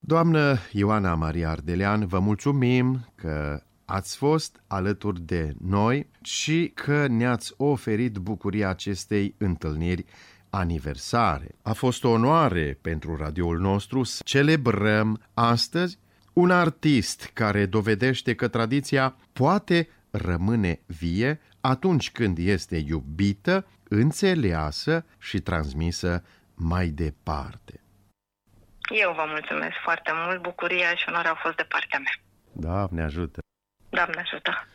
Doamnă Ioana Maria Ardelean, vă mulțumim că ați fost alături de noi și că ne-ați oferit bucuria acestei întâlniri aniversare. A fost o onoare pentru radioul nostru să celebrăm astăzi un artist care dovedește că tradiția poate rămâne vie atunci când este iubită, înțeleasă și transmisă mai departe. Eu vă mulțumesc foarte mult, bucuria și onoarea au fost de partea mea. Doamne ajută! Doamne ajută!